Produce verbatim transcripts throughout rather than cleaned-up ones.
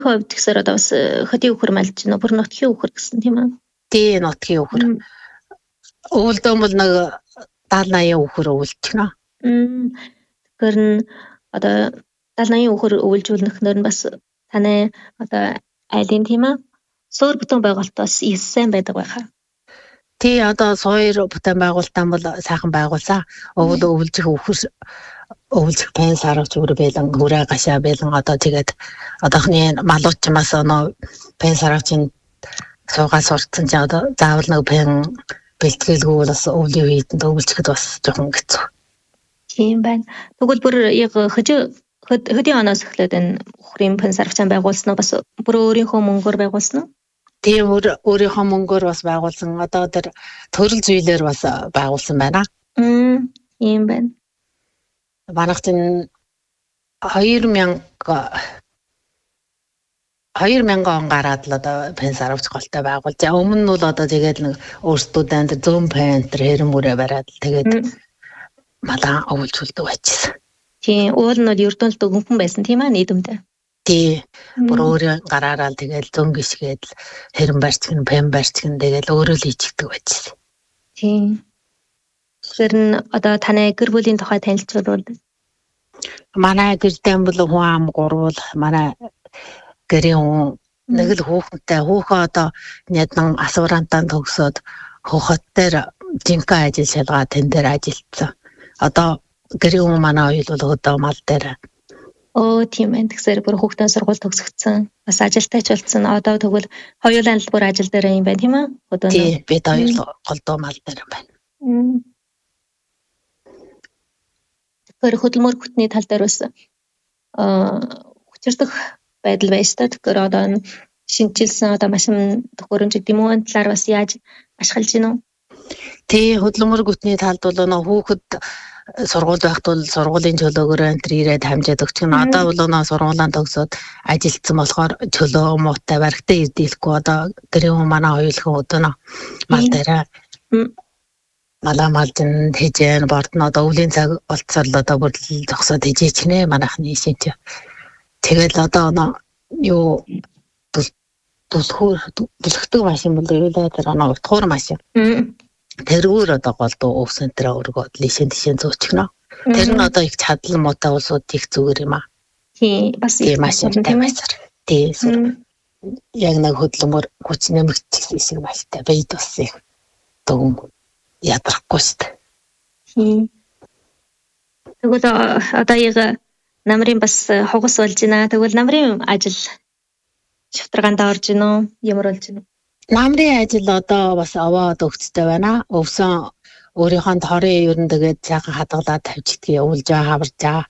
хувьд гэсээр одоо бас хөдийн үхэр мэлж байна. Бүр нутгийн үхэр гэсэн тийм үү? Тий, нутгийн үхэр. Өвөлдөө бол нэг даал наяа үхэр өвөлдчихнө. Тэгэхээр нь одоо даал наяа үхэр өвөлжүүлнөхнөр нь бас таны одоо айлын тийм үү? Суур бүтэн байгуулалтаас ирсэн байдаг байхаа. Тий, одоо суур бүтэн байгуулалтаа бол сайхан байгуулсан. Өвөл өвөлжих үхэр өвөлжих пен сарвч үр байлан хүрээ гашаа байлан одоо тэгээд одоохны малуучмаас оноо пен сарвчин суугаа сурцсан ч одоо заавал нэг пен бэлтгэлгүй бол бас өвлийн үед өвөлжихэд бас жоохон хэцүү. Тийм байна. Тэгвэл бүр яг хөдөө хөдийн оноос эхлээд энэ үхрийн пен сарвчаа байгуулсан уу бас бүр өөрийнхөө мөнгөөр байгуулсан уу? Тийм өөрийнхөө мөнгөөр бас байгуулсан. Одоо тэр төрөл зүйлээр бас байгуулсан байна. Тийм байна. Манайх чинь хоёр мянга он гараад л одоо пен сарвч голтой байгуул. За өмнө нь бол одоо тэгээд нэг өөрсдөө энэ зүүн пен тэр хэрэм мөрөө бариад тэгээд малаа өвөлжүүлдэг байжсэн. Тийм, уул нь бол ердөө л дөнгөн байсан тийм ээ нийгэмдээ. Тий. Бүр өөрөө гараараа тэгээд зөн гიშгээд хэрэм барьцгэн, пен барьцгэн тэгээд өөрөө л хийчихдэг байжсэн. Тийм. Тэгэхээр нь одоо таны гэр бүлийн тухай танилцуулбал. Манай гэрдэн бол хүн ам гурвал манай гэрийн хүн нэг л хүүхэнтэй хүүхөө одоо нядан асуурантаа төгсөөд хөхөт дээр жинхэнэ ажил шалгаа тэн дээр ажилласан. Одоо гэрийн хүн манай оюул бол одоо мал дээр. Оо тийм ээ. Тэгэхээр бүр хүүхдээ сургууль төгсгцэн. Бас ажилтайч болсон. Одоо тэгвэл хоёулаа л бүр ажил дээр юм байна тийм ээ? Одоо тий, бид хоёр голдуу мал дээр байна. Тэгэхээр хөдөлмөр бүтний тал дээр бас аа хүчирдэх байдал байж та. Тэгэхээр одоо шинжилсэн одоо машин төхөөрөмж гэдэг юм уу талаар бас яаж ашиглаж гинэ үү? Тий, хөдөлмөр бүтний талд бол нөө хүүхэд сургууль байхад бол сургуулийн чөлөөгөөр энэ ирээд хамжаад өгч гэнэ. Одоо бол нөө сургуулаа төгсөөд ажилтсан болохоор чөлөө муутай баригтаа ирдийлэхгүй одоо гэрийн хүн манай хоёулхан өдөнө мал дээр малаа малжин хэжэн бортно одоо өвлийн цаг болцоор л одоо бүр зогсоод хэжээч нэ манайхны шинж. Тэгэл одоо юу түлхүүр түлхдэг машин бол юу л тэр оноо утгуур машин. Тэрүүр одоо голдуу өвсөн тэр өргөд лишэн тишэн зөөчихнө. Тэр нь одоо их чадал муутай улсууд их зүгээр юм аа. Тий, бас их машин тийм ээ. Тий, яг нэг хөдөлмөр хүч нэмэгдсэн шиг машинтай бийд бас их дөгөн ядрахгүй шүү дээ. Тэгвэл одоо яг намрын бас хугас болж байна. Тэгвэл намрын ажил шавтаргаанд орж гинэ үү? Ямар болж гинэ? Намрын ажил одоо бас овоод өгцтэй байна. Өвсөн өөрийнхөө торын ер нь тэгээд цаахан хадгалаад тавьчихдгийг өвлж байгаа хаварж байгаа.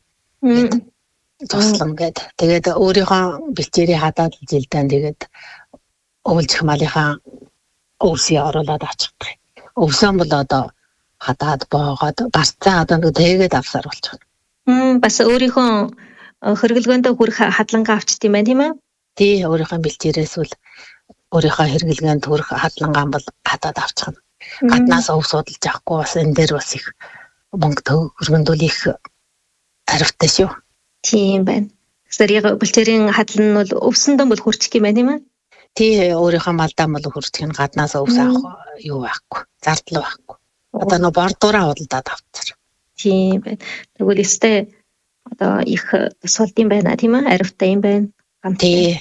Туслан гээд тэгээд өөрийнхөө бэлчээрийг хадаад жилдэн тэгээд өвлжих малынхаа өвсийг оруулаад авчихдаг. Өвсөн бол одоо хадаад боогоод барцаа одоо нэг тэгээд авсаар болчихно. Мм бас өөрийнхөө хэрэглгээндээ хүрэх хадлагаа авчт юм байна тийм ээ? Тий, өөрийнхөө бэлчээрээс үл өөрийнхөө хэрэглгээнд хүрэх хадлагаа бол хадаад авчихна. Гаднаас өв судалж авахгүй бас энэ дээр бас их мөнгө хөргөндөл их харивтай шүү. Тийм байна. Тэгэхээр яг бэлчээрийн хадлан нь бол өвсөндөө бол хүрчих юм байна тийм ээ? Тий, өөрийнхөө малдаа бол хүрчих нь гаднаас өвс авах юу байхгүй. Зардал байхгүй. Одоо нөө бордуураа худалдаад авцар. Тийм байна. Тэгвэл өстэй одоо их тусалд юм байна тийм ээ? Аривтай юм байна. Тий.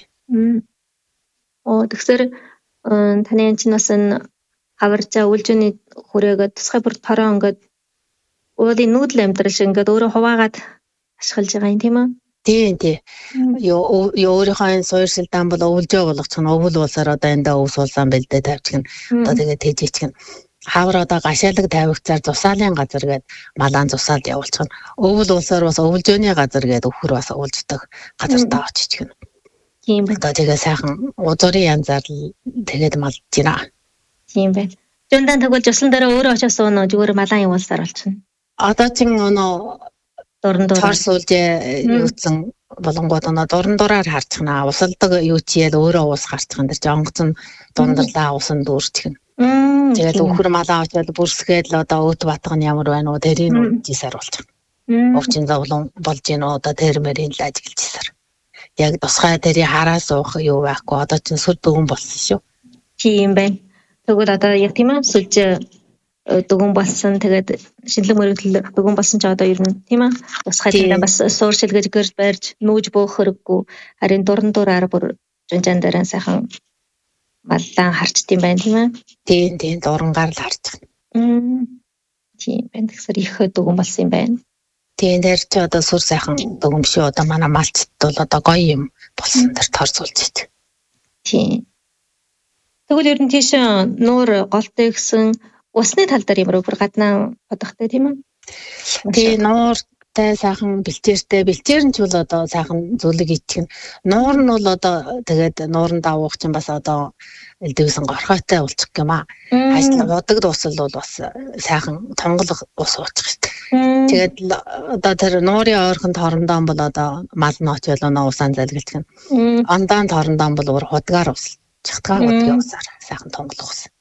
Оо тэгэхээр таны энэ чинь бас энэ хаваржаа үлжээний хүрээгээд тусгай бүр тороо ингээд уулын нүүдэл амьдрал шиг ингээд өөрөө хуваагаад ашиглаж байгаа юм тийм ээ? Тий, тий. Ёо өөрийнхөө суурьшилдаан бол өвлжөө болгочих нь өвөл улсаар одоо эндээ өвс улаан бэлдээ тавьчих нь одоо тэгээд тэжээчих нь хавар одоо гашаалаг тавигцаар зусаалын газар гээд малаан зусаалд явуулчих нь өвөл улсаар бас өвлжөөний газар гээд өвхөр бас өвлждөг газар таа очиж гэнэ. Тийм байна. Одоо тэгээ сайхан узурын янзаар л тэгээд малж байна. Тийм байна. Жондан тэгвэл жуслан дээр өөрөө очиж суунаа зүгээр малаан явуулсаар болчихно. Одоо чинь өнөө дуран дураар суулжээ юуцсан болонгууд оноо дуран дураар харчихна. Усалдаг юу чиэл өөрөө уус гарчих энэ тэр жонгоцон дундарлаа усан дүүрчих нь. Тэгээд өвхөр малаа очиад бүрсгээд л одоо өөт батган ямар байна уу тэрийг үжисээр болчих. Овчин зовлон болж гин одоо тэр мэрийн л ажиглаж ирсээр. яг тусгай дээрээ хараа суух юу байхгүй одоо ч сүр дөгөн болсон шүү. Тийм байна. Тэгвэл одоо яг тийм ээ сүлж дөгөн болсон тэгээд шинэлэг мөрөгдөл дөгөн болсон ч одоо ер нь тийм ээ тусгай дээрээ бас суур шилгэж гэрж барьж нүүж бөөх хэрэггүй харин дуран дураар бүр жунжаан дээр сайхан маллаан харчт юм байна тийм ээ. Тийм тийм дурангаар л харж байна. Тийм байна. Тэгэхээр их дөгөн болсон юм байна. Тийм дээр ч одоо сүр сайхан дөгөн шүү. Одоо манай малчд бол одоо гоё юм болсон дээр торцуулж байна. Тийм. Тэгвэл ер нь тийш нуур голтой гэсэн усны тал дээр ямар бүр гаднаа бодохтой тийм үү? Тийм нууртай сайхан бэлчээртэй бэлчээр нь ч бол одоо сайхан зүлэг ичих. Нуур нь бол одоо тэгээд нууран давуух чинь бас одоо элдвэсэн горхойтой болчих юм аа. Ажил удаг дуусал бол бас сайхан тонголох ус уучих шүү. Тэгээд одоо тэр нуурын ойрхон торондоо бол одоо мал нооч ялуу усаан залгилчих нь. Ондаан торондоо бол уур худгаар ус. Чигтгаа удгийн усаар сайхан тонголох ус.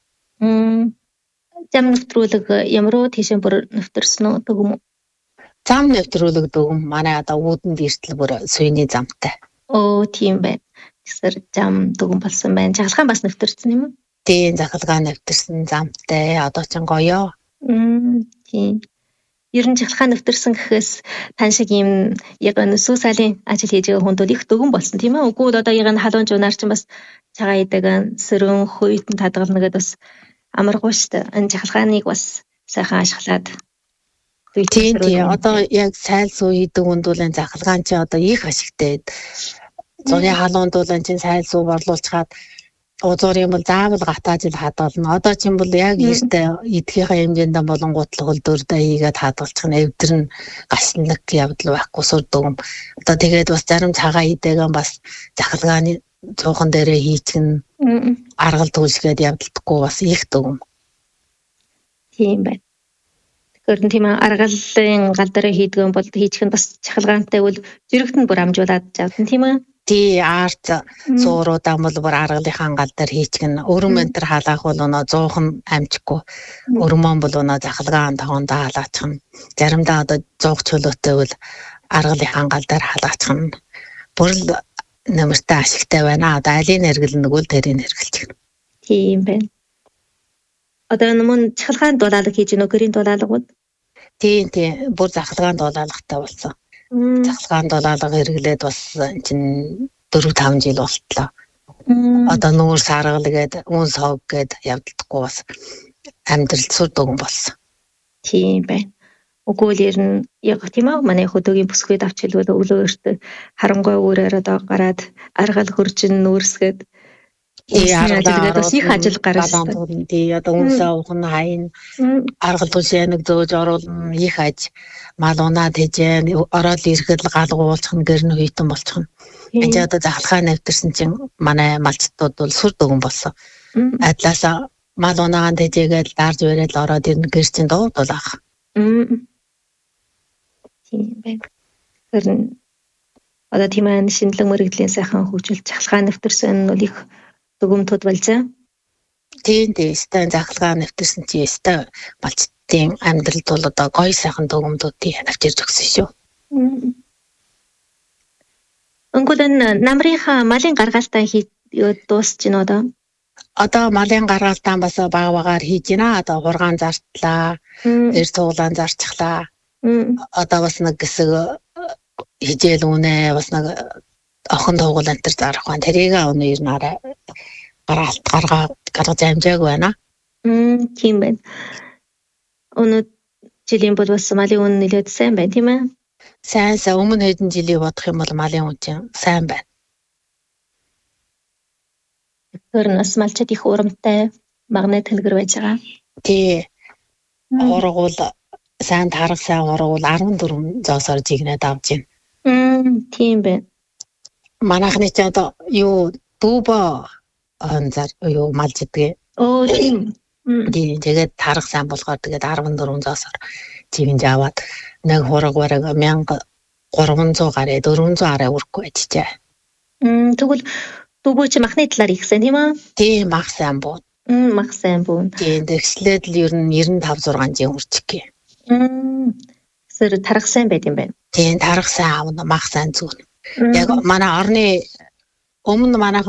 Зам нэвтрүүлэг ямар тийшээ бүр нэвтэрсэн үү дөгөм? Зам нэвтрүүлэг дөгөм манай одоо үүдэн дэртэл бүр суйны замтай. Оо тийм байна. Тэгсэр зам дөгөм болсон байна. Жагалгаан бас нэвтэрсэн юм уу? Тийм жагалгаан нэвтэрсэн замтай. Одоо ч гоёо. Тийм. Ер нь жагалгаан нэвтэрсэн гэхээс тань шиг юм яг нүсүү салын ажил хийж байгаа хүнд бол их дөгөм болсон тийм ээ. Үгүй одоо яг нь халуун жунаар ч бас цагаан идэг сөрөн хуйтан тадгална гэдээ бас амаргүй шүү дээ. Энэ жагалгааныг бас сайхан ашиглаад. Тийм тийм. Одоо яг сайл суу хийдэг хүнд бол энэ жагалгаан чи одоо их ашигтай. Зуны халуунд бол энэ сайл суу борлуулчихад узуур юм бол заавал гатааж л хадгална. Одоо ч юм бол яг ихтэй эдгийнхээ хэмжээндээ болонгууд л хөлдөрдөө хийгээд хадгалчих нь эвдэр нь гашлнаг явдал байхгүй сүр дөгөм. Одоо тэгээд бас зарим цагаан идээгэн бас жагалгааны цуухан дээрээ хийчихнэ. Аргал түлшгээд явдалдаггүй бас их дөгөм. Тийм байна. Тэгэхээр тийм аргалын гал дээрээ хийдгэн бол хийчих нь бас жагалгаантай бол зэрэгт нь бүр амжуулаад явдсан тийм ээ. Тий арт сууруудаа бол бүр аргалынхаа гал дээр хийчихнэ. Өрөм энтер халаах бол өнөө зуухан амжихгүй. Өрмөн бол өнөө жагалгаан тоондоо халаачихна. Заримдаа одоо зуух чөлөөтэй бол аргалынхаа гал дээр халаачихна. Бүр л нэмэртэй ашигтай байна. Одоо алийг хэрэглэнэ бол тэрийг хэрэглэж байна. Тийм байна. Одоо нэмэн жагалгаан дуулаалга хийж гэнэ гэрийн дуулаалагууд? Тийм тийм. Бүр жагалгаан дуулаалагтай болсон. Жагалгаан дуулаалга хэрэглээд бас чинь дөрөв таван жил болтлоо. Одоо нүүр саргал гээд үн сог гээд явдалдаггүй бас амьдрал сүр дөгөн болсон. Тийм байна. Үгүй л ер нь яг тийм аа манай хөдөөгийн бүсгүйд авч хэлбэл өглөө өртөө харангуй өөрөөр одоо гараад аргал хөржин нүүрсгээд яагаад бас их ажил гаргасан. Тий одоо үнсээ ухна хайн аргал түлшээнэг зөөж оруулна их аж мал унаад хэжээ ороод ирэхэд л галгуулчих нь гэрн хүйтэн болчих нь. Энд одоо жагалгаа нэвтэрсэн чинь манай малчтууд бол сүр дөгөн болсон. Адлаасаа мал унаагаан тэжээгээд дарж бариад ороод ирнэ гэр чинь дууд бол ах. Тийм байна. Тэр одоо тийм аа шинэлэг мөрөгдлийн сайхан хөгжил жагалгаа нэвтэрсэн нь бол их дөгөмтөд болжээ. Тийм тийм стан жагалгаа нэвтэрсэн чи стан малчтын амьдралд бол одоо гоё сайхан дөгөмтөдийг авчирж өгсөн шүү. Өнгөлн намрынхаа малын гаргаалтаа хийж дуусч байна одоо. Одоо малын гаргаалтаа бас бага багаар хийж байна. Одоо хургаан зартлаа, эр цуглаан зарчихлаа. Одоо бас нэг хэсэг хижээл үнэ бас нэг охин тугуул антер зарах байна. Тэрийг өнөө ер нь арай гаргаалт гаргаа гаргаж амжааг байна. Мм тийм байна. Өнөө жилийн бол бас малын үн нэлээд сайн байна тийм ээ. Сайн сайн өмнө хэдэн жилийг бодох юм бол малын үн чинь сайн байна. Тэр нас малчид их урамтай магнит хэлгэр байж байгаа. Тий. Ургуул сайн тарах сайн ургуул арван дөрвөн зоосоор жигнээд авж байна. Мм тийм байна. Манайхны ч одоо юу дүүбо анзар юу малчидгээ. Оо тийм. Тийм тэгээд тарах сайн болохоор тэгээд арван дөрвөн зоосоор жигнэж аваад нэг хураг бараг мянга гурван зуун гараа дөрвөн зуун араа өрөхгүй ажижээ. Мм тэгвэл дүүбо чи махны талаар ихсэн тийм үү? Тийм мах сайн буу. Мм мах сайн буу. Тийм тэгслээд л ер нь девяносто пять зургаан жин үрчих гээ. Мм сэр тарах сайн байт юм байна. Тийм тарах сайн аавна мах сайн зүүн. Яг манай орны өмнө манай